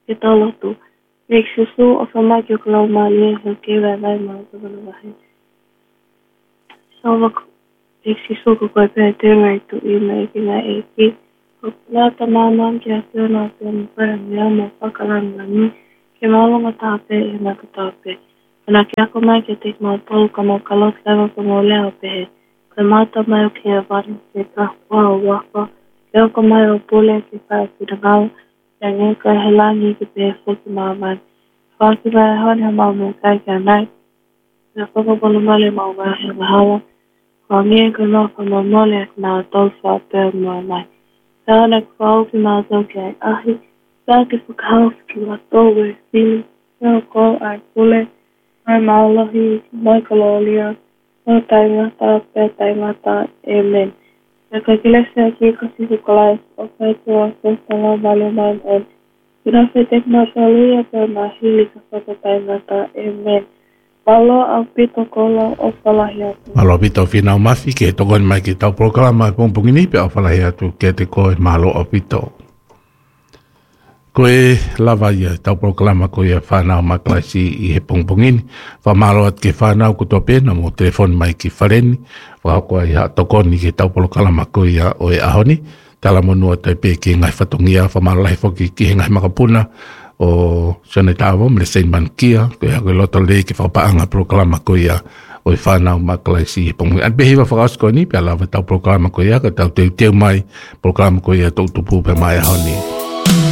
ke talotu. Mek susu o whamaki o kalau malie ho ke wai mau tawala wahe. Sawa mek susu ko koe pēr tēngai tu I mei ki ngā e ki. Ko nāta mānām ki a whiona te mpara mea mo whakaranga ni ke maulonga tāpe e naka tāpe. Ana ki ako mai ke te mau tolu ka mau kalot lewa ka mau leo pehe. Koe māta mai o ki a wari ke ka wao waka. Ke oko mai o pule ke whai pira ngau. Ke ngē koe he langi ki pehe whuki māwai. Whaki mai hone ha mau me kai kia nai. Ke whakapolo male mau wai he wahawa. Ko ngē koe mau ka mau mole ak nā tau wha pēr mua mai. Tāna ka whao ki mau tau ki ai ahi. Tā ke whakahau ki wa tau e whini. Ke oko ai pule. Ai maulahi, mai kalolia, mai taingata, pē taingata, amen. Ja kaikilese aki kasi kalais, o kaitua, kestala, valiman, en. Kira fetek mataluia pē mahili ka taingata, amen. Malo au pito kola o whalahiatu. Malo pito whina o mafi ke tokon mai ki tau programa e pongpongini pe o whalahiatu ke te koe malo o pito. Koe lava ia tau proklama koe ia whanau maklaisi I he pongpongini. Whamaro at ke whanau ko tō pēna mo telefoni mai ki whareni. Whakakoa ia tokoni ke tau proklama koe ia o e ahoni. Tala monua tai pē ki ngai whatongia. Whamaro lahi whoki ki he ngai makapuna. O sene tāwo mle sein man kia. Koe a koe loto le ki whapaanga proklama koe ia o e whanau maklaisi he pongpongini. An pehiwa whakasko ni pia lava tau proklama koe ia. Ka tau teu mai proklama koe ia tau tupu pe mai ahoni.